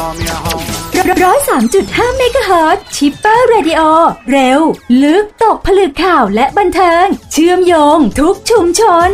103.5 เมกะเฮิรตซ์ชิปเปอร์เรดิโอเร็วลึกตกผลึกข่าวและบันเทิงเชื่อมโยงทุกชุมชน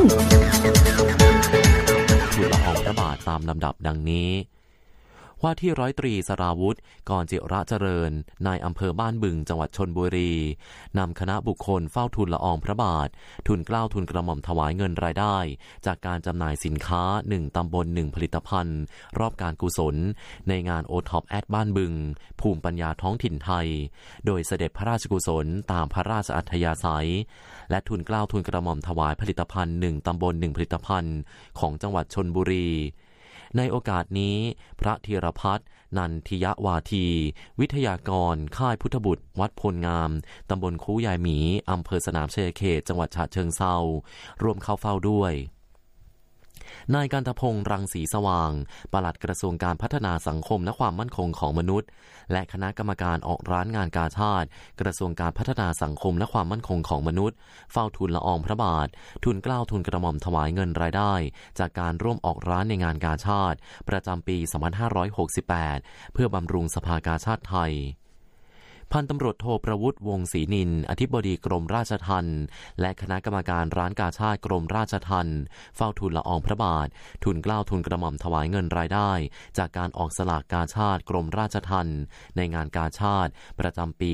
ทูลละอองพระบาทตามลำดับดังนี้ว่าที่ร้อยตรีสราวุธกรจิระเจริญนายอำเภอบ้านบึงจังหวัดชลบุรีนำคณะบุคคลเฝ้าทูลละอองพระบาททูลเกล้าทูลกระหม่อมถวายเงินรายได้จากการจำหน่ายสินค้า1ตำบล1ผลิตภัณฑ์รอบการกุศลในงานโอท็อปแอดบ้านบึงภูมิปัญญาท้องถิ่นไทยโดยเสด็จพระราชกุศลตามพระราชอัธยาศัยและทูลเกล้าทูลกระหม่อมถวายผลิตภัณฑ์1ตำบล1ผลิตภัณฑ์ของจังหวัดชลบุรีในโอกาสนี้พระธีรพัฒน์นันทิยวาทีวิทยากรค่ายพุทธบุตรวัดพลงามตำบลคูยายหมีอำเภอสนามชัยเขตจังหวัดฉะเชิงเทราร่วมเข้าเฝ้าด้วยนายกันตพงษ์รังสีสว่างปลัดกระทรวงการพัฒนาสังคมและความมั่นคงของมนุษย์และคณะกรรมการออกร้านงานกาชาดกระทรวงการพัฒนาสังคมและความมั่นคงของมนุษย์เฝ้าทูลละอองพระบาททูลเกล้าทูลกระหม่อมถวายเงินรายได้จากการร่วมออกร้านในงานกาชาดประจำปี2568เพื่อบำรุงสภากาชาดไทยพันตำรวจโทประวุฒิวงศรีนินอธิบดีกรมราชทัณฑ์และคณะกรรมการร้านกาชาดกรมราชทัณฑ์เฝ้าทูลละอองพระบาททูลเกล้าทูลกระหม่อมถวายเงินรายได้จากการออกสลากกาชาดกรมราชทัณฑ์ในงานกาชาดประจำปี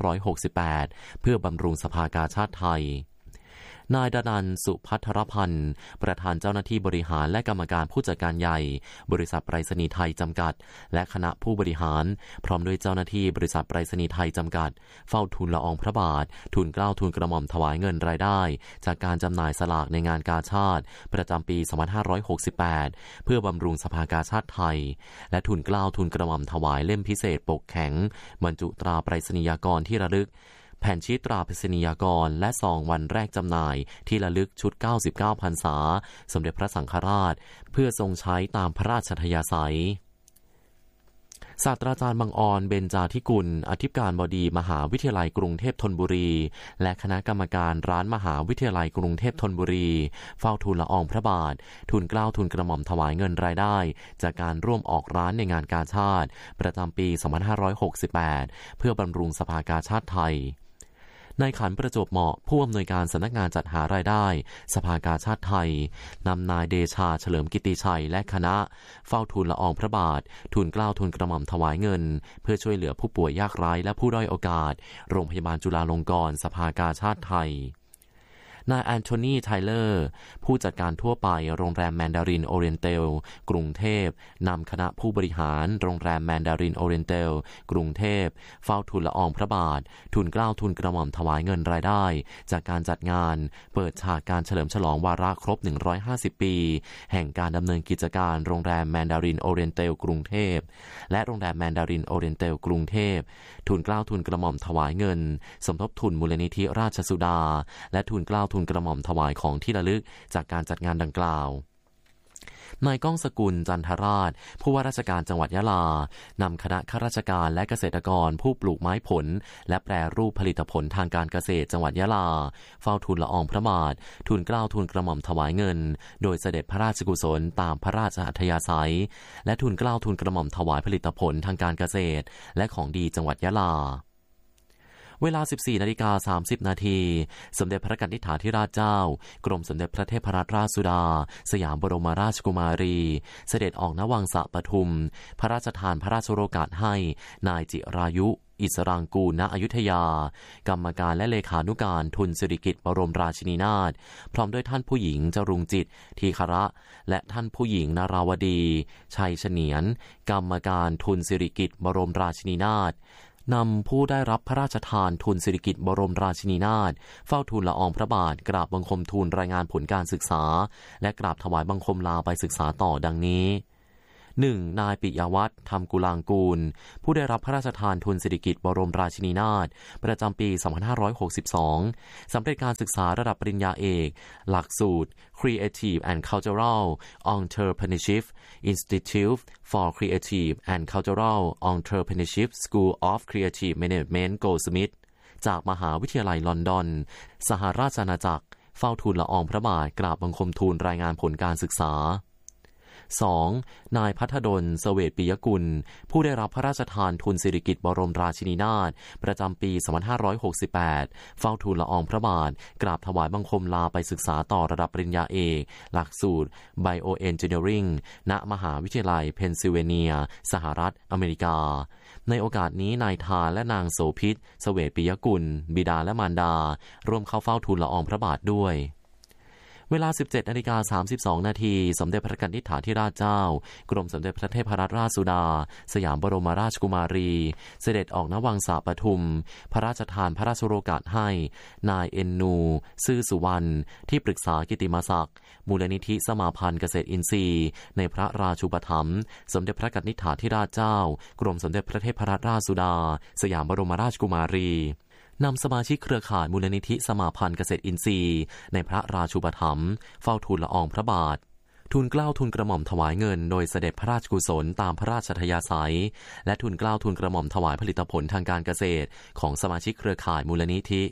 2568เพื่อบำรุงสภากาชาดไทยนายดนันท์สุพัทรพันธ์ประธานเจ้าหน้าที่บริหารและกรรมการผู้จัดการใหญ่บริษัทไปรษณีย์ไทยจำกัดและคณะผู้บริหารพร้อมด้วยเจ้าหน้าที่บริษัทไปรษณีย์ไทยจำกัดเฝ้าทูลละอองพระบาททูลเกล้าทูลกระหม่อมถวายเงินรายได้จากการจำหน่ายสลากในงานกาชาดประจำปี2568เพื่อบำรุงสภากาชาดไทยและทูลเกล้าทูลกระหม่อมถวายเล่มพิเศษปกแข็งบรรจุตราไปรษณียากรที่ระลึกแผ่นชีตตราไปรษณียากรและซองวันแรกจำหน่ายที่ระลึกชุด99พรรษาสมเด็จพระสังฆราชเพื่อทรงใช้ตามพระราชอัธยาศัยศาสตราจารย์บังออนเบญจาธิกุลอธิการบดีมหาวิทยาลัยกรุงเทพธนบุรีและคณะกรรมการร้านมหาวิทยาลัยกรุงเทพธนบุรีเฝ้าทูลละอองพระบาททูลเกล้าทูลกระหม่อมถวายเงินรายได้จากการร่วมออกร้านในงานกาชาดประจำปี2568เพื่อบำรุงสภากาชาดไทยนายขันประจวบเหมาะผู้อำนวยการสำนักงานจัดหารายได้สภากาชาดไทยนำนายเดชาเฉลิมกิติชัยและคณะเฝ้าทูลละอองพระบาททูลเกล้าทูลกระหม่อมถวายเงินเพื่อช่วยเหลือผู้ป่วยยากไร้และผู้ด้อยโอกาสโรงพยาบาลจุฬาลงกรณ์สภากาชาดไทยนายแอนโทนีไทเลอร์ผู้จัดการทั่วไปโรงแรมแมนดารินโอเรียนเตลกรุงเทพนำคณะผู้บริหารโรงแรมแมนดารินโอเรียนเตลกรุงเทพเฝ้าทูลละอองพระบาททูลเกล้าทูลกระหม่อมถวายเงินรายได้จากการจัดงานเปิดฉากการเฉลิมฉลองวาระครบ150ปีแห่งการดำเนินกิจการโรงแรมแมนดารินโอเรียนเตลกรุงเทพและโรงแรมแมนดารินโอเรียนเตลกรุงเทพทูลเกล้าทูลกระหม่อมถวายเงินสมทบทุนมูลนิธิราชสุดาและทูลเกล้าทูลกระหม่อมถวายของที่ระลึกจากการจัดงานดังกล่าวนายก้องสกุลจันทราชผู้ว่าราชการจังหวัดยะลานำคณะข้าราชการและเกษตรกรผู้ปลูกไม้ผลและแปรรูปผลิตผลทางการเกษตรจังหวัดยะลาเฝ้าทูลละอองพระบาททูลเกล้าทูลกระหม่อมถวายเงินโดยเสด็จพระราชกุศลตามพระราชอัธยาศัยและทูลเกล้าทูลกระหม่อมถวายผลิตผลทางการเกษตรและของดีจังหวัดยะลาเวลา 14:30 น.สมเด็จพระกนิษฐาธิราชเจ้ากรมสมเด็จพระเทพรัตนราชสุดาสยามบรมราชกุมารีเสด็จออกณวังสะปทุมพระราชทานพระราชโองการให้นายจิรายุอิสรางกูลณอยุธยากรรมการและเลขานุการทุนสิริกิติ์บรมราชินีนาถพร้อมด้วยท่านผู้หญิงจรุงจิตทีฆระและท่านผู้หญิงนาราวดีชัยเฉนียนกรรมการทุนสิริกิติ์บรมราชินีนาถนำผู้ได้รับพระราชทานทุนสิริกิติ์บรมราชินีนาถเฝ้าทูลละอองพระบาทกราบบังคมทูลรายงานผลการศึกษาและกราบถวายบังคมลาไปศึกษาต่อดังนี้ 1. นายปิยวัฒน์ธรรมกุลางกูลผู้ได้รับพระราชทานทุนสิริกิติ์บรมราชินีนาถประจำปี2562สำเร็จการศึกษาระดับปริญญาเอกหลักสูตร Creative and Cultural Entrepreneurship Institute for Creative and Cultural Entrepreneurship School of Creative Management Goldsmith จากมหาวิทยาลัยลอนดอนสหราชอาณาจักรเฝ้าทูลละอองพระบาทกราบบังคมทูลรายงานผลการศึกษา 2. นายภัทดลเสวตปิยกุลผู้ได้รับพระราชทานทุนสิริกิติ์บรมราชินีนาถประจำปี 2568 เฝ้าทูลละอองพระบาทกราบถวายบังคมลาไปศึกษาต่อระดับปริญญาเอกหลักสูตร Bioengineering ณ มหาวิทยาลัยเพนซิลเวเนียสหรัฐอเมริกาในโอกาสนี้นายทานและนางโสภิตเสวตปิยกุลบิดาและมารดาร่วมเข้าเฝ้าทูลละอองพระบาทด้วยเวลา 17:32 นาทีสมเด็จพระกนิษฐาธิราชเจ้ากรมสมเด็จพระเทพรัตนราชสุดาสยามบรมราชกุมารีเสด็จออกณวังสาปทุมพระราชทานพระราชโองการให้นายเอ็นนูซื่อสุวรรณที่ปรึกษากิตติมศักดิ์มูลนิธิสมาพันธ์เกษตรอินทรีย์ในพระราชูปถัมภ์สมเด็จพระกนิษฐาธิราชเจ้ากรมสมเด็จพระเทพรัตนราชสุดาสยามบรมราชกุมารีนำสมาชิกเครือข่ายมูลนิธิสมาพันธ์เกษตรอินทรีย์ในพระราชูปถัมภ์เฝ้าทูลละอองพระบาททูลเกล้าทูลกระหม่อมถวายเงินโดยเสด็จพระราชกุศลตามพระราชอัธยาศัยและทูลเกล้าทูลกระหม่อมถวายผลิตผลทางการเกษตรของสมาชิกเครือข่ายมูลนิธิ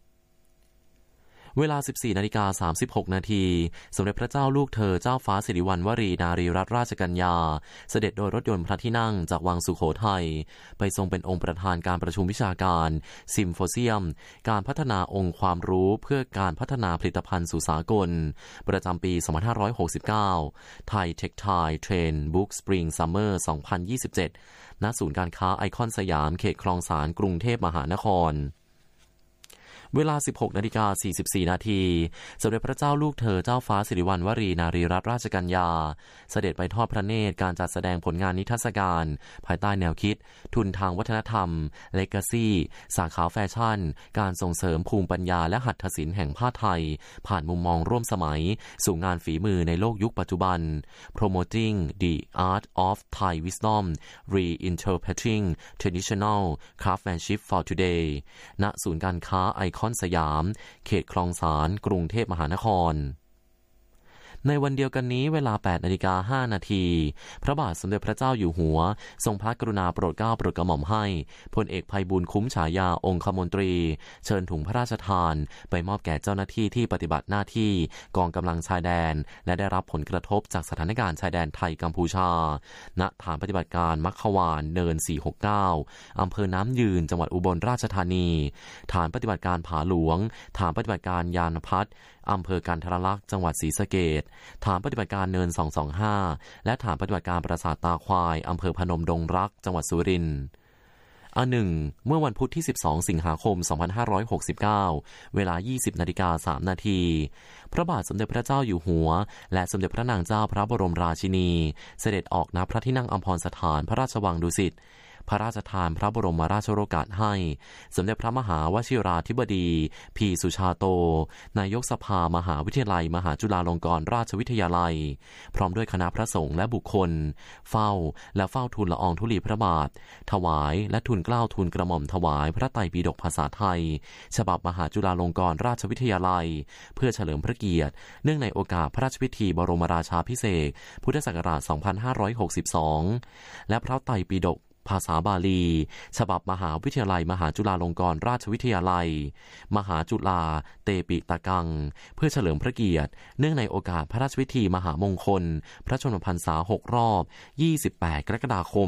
เวลา 14:36 นาทีสมเด็จพระเจ้าลูกเธอเจ้าฟ้าสิริวัณวรีนารีรัตนราชกัญญาเสด็จโดยรถยนต์พระที่นั่งจากวังสุโขทัยไปทรงเป็นองค์ประธานการประชุมวิชาการซิมโฟเซียมการพัฒนาองค์ความรู้เพื่อการพัฒนาผลิตภัณฑ์สู่สากลประจำปี 2569 ไทยเทคไทยเทรนด์บุ๊กสปริงซัมเมอร์ 2027 ณ ศูนย์การค้าไอคอนสยามเขตคลองสานกรุงเทพมหานครเวลา 16:44 นาทีสมเด็จพระเจ้าลูกเธอเจ้าฟ้าสิริวัณวรีนารีรัตนราชกัญญาเสด็จไปทอดพระเนตรการจัดแสดงผลงานนิทรรศการภายใต้แนวคิดทุนทางวัฒนธรรม Legacy สาขาแฟชั่นการส่งเสริมภูมิปัญญาและหัตถศิลป์แห่งผ้าไทยผ่านมุมมองร่วมสมัยสู่งานฝีมือในโลกยุคปัจจุบัน Promoting the Art of Thai Wisdom Reinterpreting Traditional Craftsmanship for Today ณ ศูนย์การค้าไอคอนสยามเขตคลองสานกรุงเทพมหานครในวันเดียวกันนี้เวลา 8:05 นาทีพระบาทสมเด็จพระเจ้าอยู่หัวทรงพระกรุณาโปรดเกล้าโปรดกระหม่อมให้พลเอกไพบูลย์คุ้มฉายาองคมนตรีเชิญถุงพระราชทานไปมอบแก่เจ้าหน้าที่ที่ปฏิบัติหน้าที่กองกำลังชายแดนและได้รับผลกระทบจากสถานการณ์ชายแดนไทยกัมพูชาณฐานปฏิบัติการมัคควานเนิน 469 อำเภอน้ำยืนจังหวัดอุบลราชธานีฐานปฏิบัติการผาหลวงฐานปฏิบัติการยานพัฒน์อำเภอกันทรลักษณ์จังหวัดศรีสะเกษฐานปฏิบัติการเนิน 225 และฐานปฏิบัติการปราสาทตาควายอำเภอพนมดงรักจังหวัดสุรินทร์1. เมื่อวันพุธที่ 12 สิงหาคม 2569 เวลา 20:03 นาทีพระบาทสมเด็จพระเจ้าอยู่หัวและสมเด็จพระนางเจ้าพระบรมราชินีเสด็จออกณพระที่นั่งอัมพรสถานพระราชวังดุสิตพระราชทานพระบรมราชโองการให้สมเด็จพระมหาวชิราธิบดีพีสุชาโตนายกสภามหาวิทยาลัยมหาจุฬาลงกรณราชวิทยาลัยพร้อมด้วยคณะพระสงฆ์และบุคคลเฝ้าทูลละอองธุลีพระบาทถวายและทูลเกล้าทูลกระหม่อมถวายพระไตรปิฎกภาษาไทยฉบับมหาจุฬาลงกรณราชวิทยาลัยเพื่อเฉลิมพระเกียรติเนื่องในโอกาสพระราชพิธีบรมราชาภิเษกพุทธศักราช 2562 และพระไตรปิฎกภาษาบาลีฉบับมหาวิทยาลัยมหาจุฬาลงกรณราชวิทยาลัยมหาจุฬาเตปิตกังเพื่อเฉลิมพระเกียรติเนื่องในโอกาสพระราชพิธีมหามงคลพระชนมพรรษา6 รอบ28 กรกฎาคม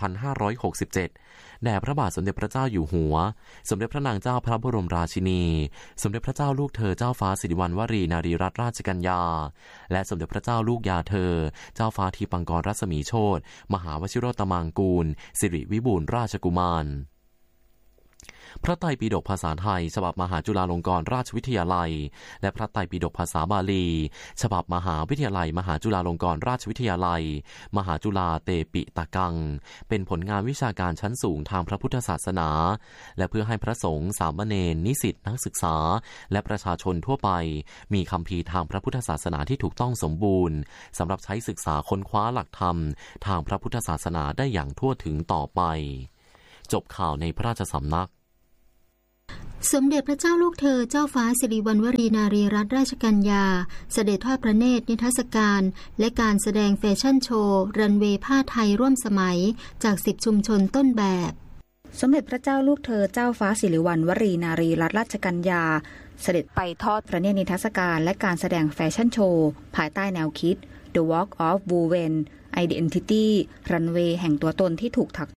2567 แด่พระบาทสมเด็จพระเจ้าอยู่หัวสมเด็จพระนางเจ้าพระบรมราชินีสมเด็จพระเจ้าลูกเธอเจ้าฟ้าสิริวัณวรีนารีรัตนราชกัญญาและสมเด็จพระเจ้าลูกยาเธอเจ้าฟ้าทีปังกรรัศมีโชติมหาวชิโรตมังกูลสิริวิบูลย์ราชกุมารพระไตรปิฎกภาษาไทยฉบับมหาจุฬาลงกรณราชวิทยาลัยและพระไตรปิฎกภาษาบาลีฉบับมหาวิทยาลัยมหาจุฬาลงกรณราชวิทยาลัยมหาจุฬาเตปิตกังเป็นผลงานวิชาการชั้นสูงทางพระพุทธศาสนาและเพื่อให้พระสงฆ์สามเณรนิสิตนักศึกษาและประชาชนทั่วไปมีคัมภีร์ทางพระพุทธศาสนาที่ถูกต้องสมบูรณ์สำหรับใช้ศึกษาค้นคว้าหลักธรรมทางพระพุทธศาสนาได้อย่างทั่วถึงต่อไปจบข่าวในพระราชสำนักสมเด็จพระเจ้าลูกเธอเจ้าฟ้าสิริวัณวรีนารีรัตนราชกัญญาเสด็จทอดพระเนตรนิทรรศการและการแสดงแฟชั่นโชว์รันเวย์ผ้าไทยร่วมสมัยจาก10ชุมชนต้นแบบสมเด็จพระเจ้าลูกเธอเจ้าฟ้าสิริวัณวรีนารีรัตนราชกัญญาเสด็จไปทอดพระเนตรนิทรรศการและการแสดงแฟชั่นโชว์ภายใต้แนวคิด The Walk of Woven Identity รันเวย์แห่งตัวตนที่ถูกถัก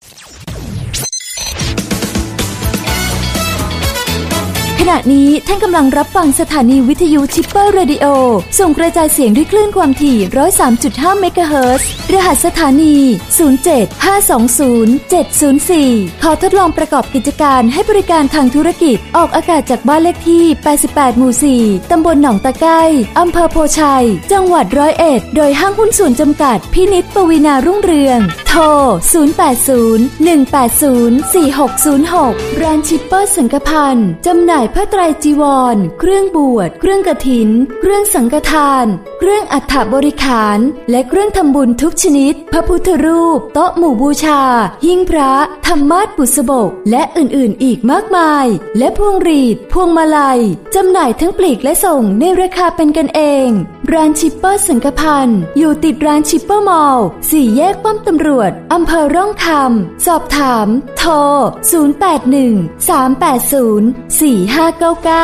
ขณะนี้ท่านกำลังรับฟังสถานีวิทยุชิปเปอร์เรดิโอส่งกระจายเสียงด้วยคลื่นความถี่ 103.5 เมกะเฮิรตซ์รหัสสถานี 075207004 ขอทดลองประกอบกิจการให้บริการทางธุรกิจออกอากาศจากบ้านเลขที่ 88 หมู่ 4 ตำบลหนองตะไคร้อำเภอโพชัย จังหวัด101 โดยห้างหุ้นส่วนจำกัดพินิจปวีณารุ่งเรืองโทร 080-180-4606 ร้านชิปเปอร์สังฆพันธ์จำหน่ายผ้าไตรจีวรเครื่องบวชเครื่องกฐินเครื่องสังฆทานเครื่องอัฐบริขารและเครื่องทำบุญทุกชนิดพระพุทธรูปโต๊ะหมู่บูชาหิ้งพระธรรมาสน์บุษบกและอื่นๆอีกมากมายและพวงหรีดพวงมาลัยจำหน่ายทั้งปลีกและส่งในราคาเป็นกันเองร้านชิปเปอร์สังฆพันธ์อยู่ติดร้านชิปเปอร์มอลล์4 แยกป้อมตำรวจอำเภอร่องคำสอบถามโทร 081-380-4599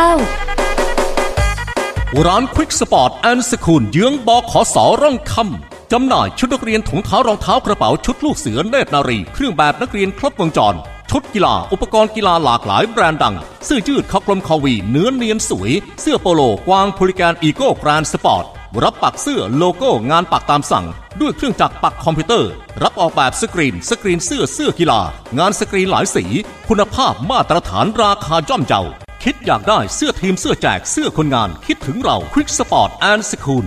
ร้านควิกสปอร์ตแอนด์สคูลเยื้องบขส.ร่องคำจำหน่ายชุดนักเรียนถุงเท้ารองเท้ากระเป๋าชุดลูกเสือเนตรนารีเครื่องแบบนักเรียนครบวงจรชุดกีฬาอุปกรณ์กีฬาหลากหลายแบรนด์ดังเสื้อยืดคอกลมคอวีเนื้อเนียนสวยเสื้อโปโลกวางพูลิแกนอีโก้แกรนด์สปอร์ตรับปักเสื้อโลโก้งานปักตามสั่งด้วยเครื่องจักรปักคอมพิวเตอร์รับออกแบบสกรีนเสื้อกีฬางานสกรีนหลายสีคุณภาพมาตรฐานราคาย่อมเยาคิดอยากได้เสื้อทีมเสื้อแจกเสื้อคนงานคิดถึงเรา Quick Sport and School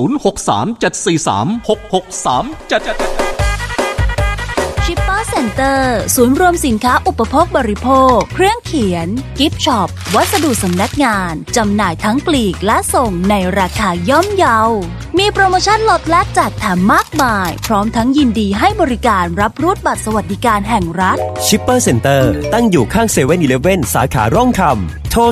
063-743-6637 ชิปเปอร์เซ็นเตอร์ศูนย์รวมสินค้าอุปโภคบริโภคเครื่องเขียนกิฟต์ช็อปวัสดุสำนักงานจำหน่ายทั้งปลีกและส่งในราคาย่อมเยามีโปรโมชั่นลดแลกแจกแถมมากมายพร้อมทั้งยินดีให้บริการรับรูดบัตรสวัสดิการแห่งรัฐชิปเปอร์เซ็นเตอร์ตั้งอยู่ข้างเซเว่นอีเลฟเว่นสาขาร่องคำโทร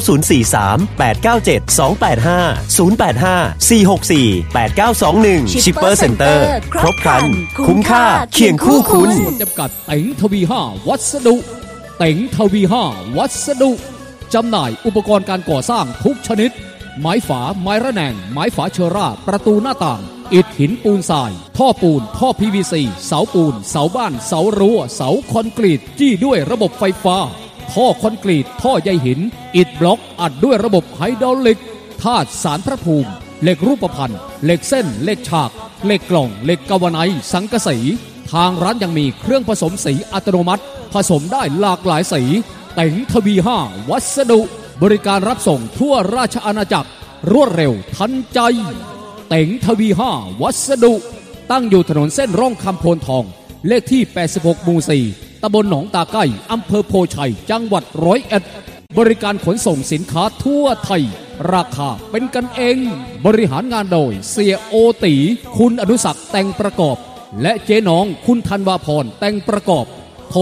043-897-285-085-464-8921 ชิปเปอร์เซ็นเตอร์ครบครันคุ้มค่าเคียงคู่คุณจำกัดเต็งทวี5วัสดุเต็งทวี5วัสดุจำหน่ายอุปกรณ์การก่อสร้างทุกชนิดไม้ฝาไม้ระแนงไม้ฝาเชอร่าประตูหน้าต่างอิฐหินปูนทรายท่อปูนท่อ PVC เสาปูนเสาบ้านเสารั้วเสาคอนกรีตจี้ด้วยระบบไฟฟ้าท่อคอนกรีตท่อใยหินอิฐบล็อกอัดด้วยระบบไฮดรอลิกธาตุสารพระภูมิเหล็กรูปพรรณเหล็กเส้นเหล็กฉากเหล็กกล่องเหล็กกาวไนซ์สังกะสีทางร้านยังมีเครื่องผสมสีอัตโนมัติผสมได้หลากหลายสีเต็งทวี5วัสดุบริการรับส่งทั่วราชอาณาจักรรวดเร็วทันใจเต็งทวี5วัสดุตั้งอยู่ถนนเส้นร่องคำโพนทองเลขที่86หมู่4ตำบลหนองตาไก้อำเภอโพชัยจังหวัด101บริการขนส่งสินค้าทั่วไทยราคาเป็นกันเองบริหารงานโดยเสียโอตีคุณอนุศักดิ์แต่งประกอบและเจ๊น้องคุณธันวาพรแต่งประกอบโทร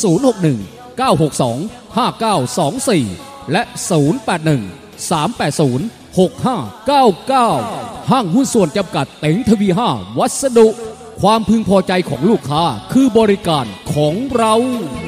061-962-5924 และ 081-380-6599 ห้างหุ้นส่วนจำกัดเต็งทวี5วัสดุความพึงพอใจของลูกค้าคือบริการของเรา